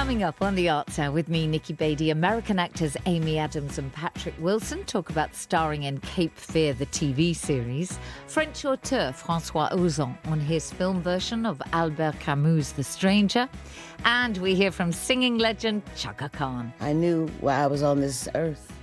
Coming up on The Arts Hour with me, Nikki Beattie, American actors Amy Adams and Patrick Wilson talk about starring in Cape Fear, the TV series. French auteur François Ozon on his film version of Albert Camus' The Stranger. And we hear from singing legend Chaka Khan. I knew why I was on this earth.